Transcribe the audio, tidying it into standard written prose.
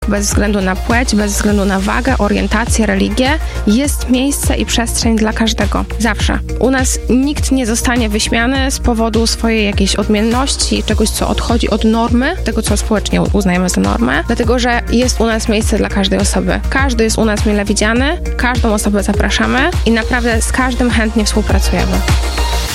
Bez względu na płeć, bez względu na wagę, orientację, religię, jest miejsce i przestrzeń dla każdego. Zawsze. U nas nikt nie zostanie wyśmiany z powodu swojej jakiejś odmienności, czegoś, co odchodzi od normy, tego, co społecznie uznajemy za normę, dlatego, że jest u nas miejsce dla każdej osoby. Każdy jest u nas mile widziany, każdą osobę zapraszamy i naprawdę z każdym chętnie współpracujemy.